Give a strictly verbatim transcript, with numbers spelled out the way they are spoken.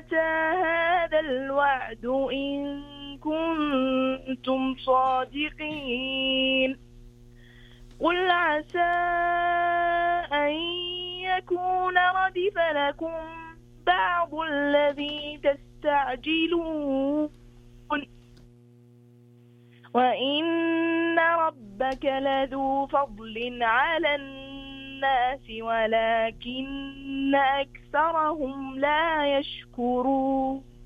متى هذا الوعد إن كنتم صادقين قل عسى أن يكون ردف لكم بعض الذي تستعجلون وإن ربك لذو فضل على الناس ولكن أكثرهم لا يشكرون.